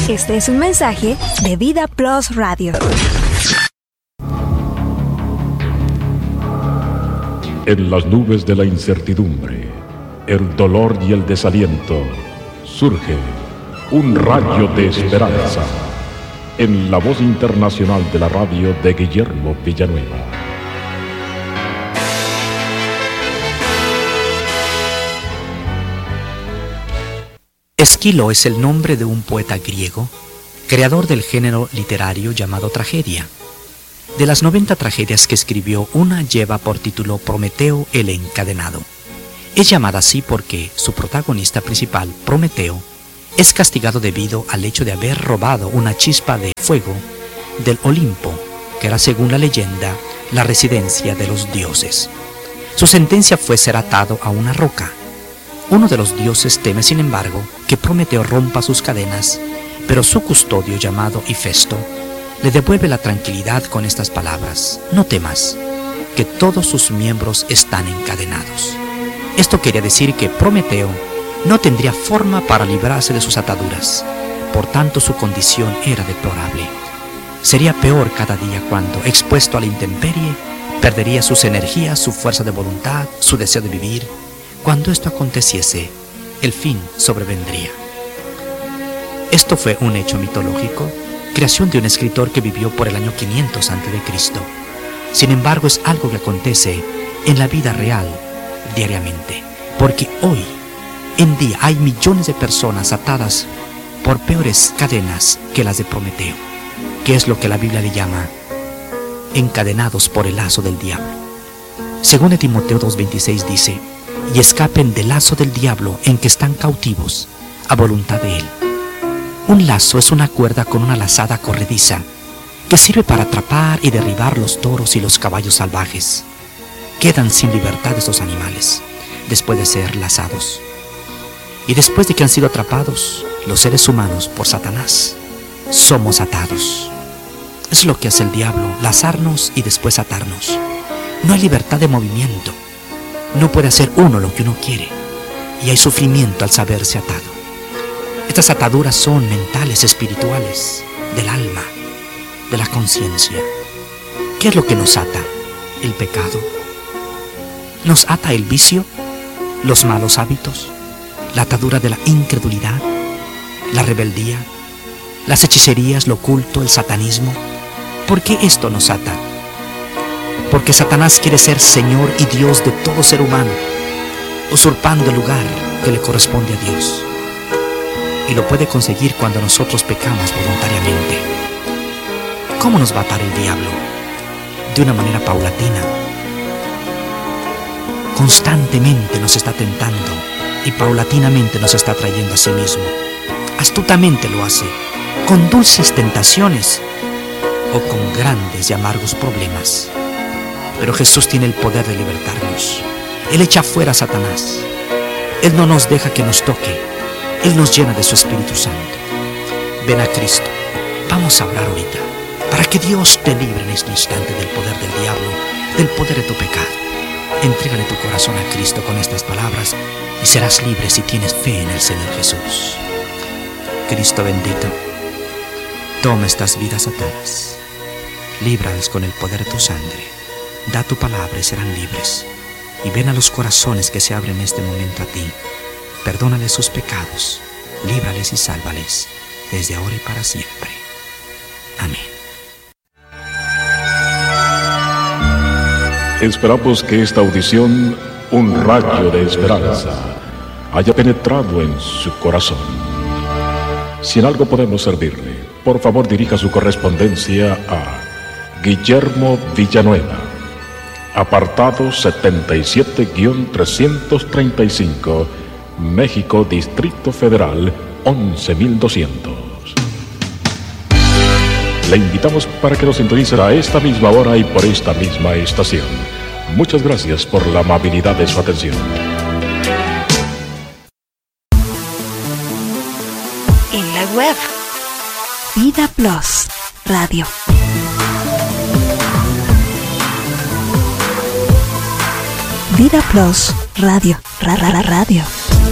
Este es un mensaje de Vida Plus Radio. En las nubes de la incertidumbre, el dolor y el desaliento, surge un rayo de esperanza en la voz internacional de la radio de Guillermo Villanueva. Esquilo es el nombre de un poeta griego, creador del género literario llamado tragedia. De las 90 tragedias que escribió, una lleva por título Prometeo el Encadenado. Es llamada así porque su protagonista principal, Prometeo, es castigado debido al hecho de haber robado una chispa de fuego del Olimpo, que era, según la leyenda, la residencia de los dioses. Su sentencia fue ser atado a una roca. Uno de los dioses teme, sin embargo, que Prometeo rompa sus cadenas, pero su custodio, llamado Hefesto, le devuelve la tranquilidad con estas palabras: no temas, que todos sus miembros están encadenados. Esto quería decir que Prometeo no tendría forma para librarse de sus ataduras, por tanto su condición era deplorable. Sería peor cada día cuando, expuesto a la intemperie, perdería sus energías, su fuerza de voluntad, su deseo de vivir. Cuando esto aconteciese, el fin sobrevendría. Esto fue un hecho mitológico, creación de un escritor que vivió por el año 500 a.C. Sin embargo, es algo que acontece en la vida real, diariamente, porque hoy en día hay millones de personas atadas por peores cadenas que las de Prometeo, que es lo que la Biblia le llama encadenados por el lazo del diablo. Según Timoteo 2:26 dice: y escapen del lazo del diablo en que están cautivos a voluntad de él. Un lazo es una cuerda con una lazada corrediza que sirve para atrapar y derribar los toros y los caballos salvajes. Quedan sin libertad estos animales después de ser lazados. Y después de que han sido atrapados, los seres humanos por Satanás somos atados. Es lo que hace el diablo, lazarnos y después atarnos. No hay libertad de movimiento. No puede hacer uno lo que uno quiere, y hay sufrimiento al saberse atado. Estas ataduras son mentales, espirituales, del alma, de la conciencia. ¿Qué es lo que nos ata? El pecado. Nos ata el vicio, los malos hábitos, la atadura de la incredulidad, la rebeldía, las hechicerías, lo oculto, el satanismo. ¿Por qué esto nos ata? Porque Satanás quiere ser Señor y Dios de todo ser humano, usurpando el lugar que le corresponde a Dios. Y lo puede conseguir cuando nosotros pecamos voluntariamente. ¿Cómo nos va a atar el diablo? De una manera paulatina. Constantemente nos está tentando y paulatinamente nos está trayendo a sí mismo. Astutamente lo hace, con dulces tentaciones o con grandes y amargos problemas. Pero Jesús tiene el poder de libertarnos. Él echa fuera a Satanás. Él no nos deja que nos toque. Él nos llena de su Espíritu Santo. Ven a Cristo. Vamos a orar ahorita para que Dios te libre en este instante del poder del diablo, del poder de tu pecado. Entrégale tu corazón a Cristo con estas palabras y serás libre si tienes fe en el Señor Jesús. Cristo bendito, toma estas vidas atadas. Líbralas con el poder de tu sangre. Da tu palabra y serán libres. Y ven a los corazones que se abren en este momento a ti. Perdónales sus pecados, líbrales y sálvales, desde ahora y para siempre. Amén. Esperamos que esta audición, un rayo de esperanza, haya penetrado en su corazón. Si en algo podemos servirle, por favor dirija su correspondencia a Guillermo Villanueva, apartado 77-335, México, Distrito Federal, 11,200. Le invitamos para que nos sintonice a esta misma hora y por esta misma estación. Muchas gracias por la amabilidad de su atención. En la web, Vida Plus Radio. Vida Plus Radio. Radio.